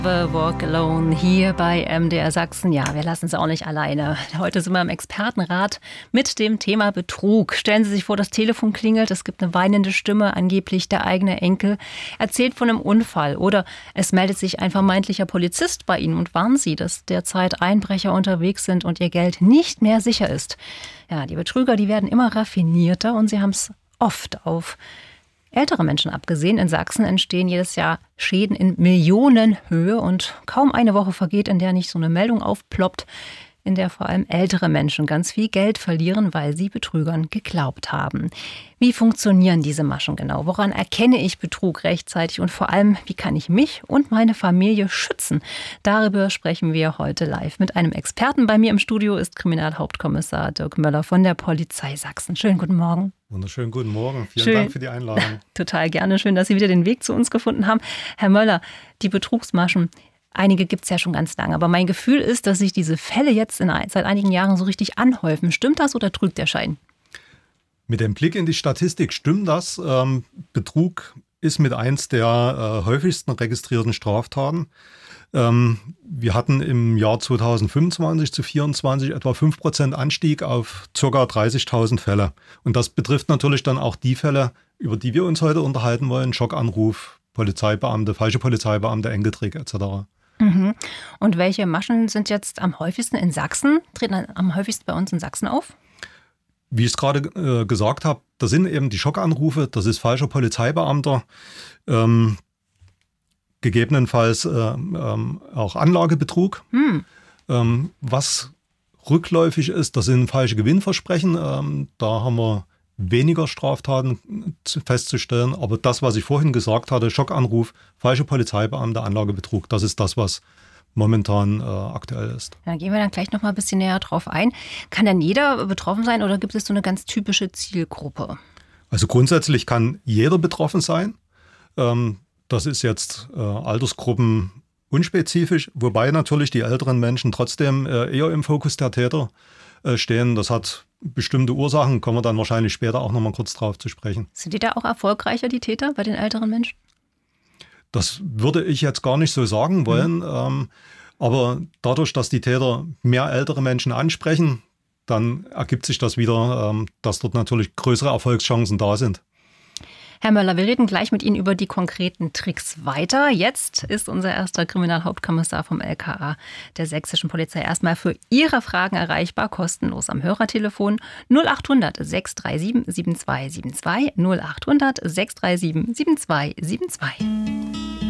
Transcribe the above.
Walk Alone hier bei MDR Sachsen. Ja, wir lassen es auch nicht alleine. Heute sind wir im Expertenrat mit dem Thema Betrug. Stellen Sie sich vor, das Telefon klingelt, es gibt eine weinende Stimme, angeblich der eigene Enkel, erzählt von einem Unfall. Oder es meldet sich ein vermeintlicher Polizist bei Ihnen und warnt Sie, dass derzeit Einbrecher unterwegs sind und Ihr Geld nicht mehr sicher ist. Ja, die Betrüger, die werden immer raffinierter und sie haben es oft auf ältere Menschen abgesehen. In Sachsen entstehen jedes Jahr Schäden in Millionenhöhe und kaum eine Woche vergeht, in der nicht so eine Meldung aufploppt, in der vor allem ältere Menschen ganz viel Geld verlieren, weil sie Betrügern geglaubt haben. Wie funktionieren diese Maschen genau? Woran erkenne ich Betrug rechtzeitig? Und vor allem, wie kann ich mich und meine Familie schützen? Darüber sprechen wir heute live mit einem Experten. Bei mir im Studio ist Kriminalhauptkommissar Dirk Möller von der Polizei Sachsen. Schönen guten Morgen. Wunderschönen guten Morgen. Vielen Dank für die Einladung. Total gerne. Schön, dass Sie wieder den Weg zu uns gefunden haben. Herr Möller, die Betrugsmaschen, einige gibt es ja schon ganz lange. Aber mein Gefühl ist, dass sich diese Fälle jetzt seit einigen Jahren so richtig anhäufen. Stimmt das oder trügt der Schein? Mit dem Blick in die Statistik stimmt das. Betrug ist mit eins der häufigsten registrierten Straftaten. Wir hatten im Jahr 2025 zu 2024 etwa 5% Anstieg auf ca. 30.000 Fälle. Und das betrifft natürlich dann auch die Fälle, über die wir uns heute unterhalten wollen. Schockanruf, Polizeibeamte, falsche Polizeibeamte, Enkeltrick etc. Mhm. Und welche Maschen sind jetzt am häufigsten in Sachsen, treten am häufigsten bei uns in Sachsen auf? Wie ich es gerade gesagt habe, das sind eben die Schockanrufe, das ist falscher Polizeibeamter, gegebenenfalls auch Anlagebetrug. Was rückläufig ist, das sind falsche Gewinnversprechen. Da haben wir weniger Straftaten festzustellen. Aber das, was ich vorhin gesagt hatte, Schockanruf, falsche Polizeibeamte, Anlagebetrug, das ist das, was momentan aktuell ist. Da gehen wir dann gleich noch mal ein bisschen näher drauf ein. Kann denn jeder betroffen sein oder gibt es so eine ganz typische Zielgruppe? Also grundsätzlich kann jeder betroffen sein. Das ist jetzt Altersgruppen unspezifisch, wobei natürlich die älteren Menschen trotzdem eher im Fokus der Täter stehen. Das hat bestimmte Ursachen, kommen wir dann wahrscheinlich später auch noch mal kurz drauf zu sprechen. Sind die da auch erfolgreicher, die Täter, bei den älteren Menschen? Das würde ich jetzt gar nicht so sagen wollen. Aber dadurch, dass die Täter mehr ältere Menschen ansprechen, dann ergibt sich das wieder, dass dort natürlich größere Erfolgschancen da sind. Herr Möller, wir reden gleich mit Ihnen über die konkreten Tricks weiter. Jetzt ist unser erster Kriminalhauptkommissar vom LKA der Sächsischen Polizei erstmal für Ihre Fragen erreichbar, kostenlos am Hörertelefon 0800 637 7272 0800 637 7272.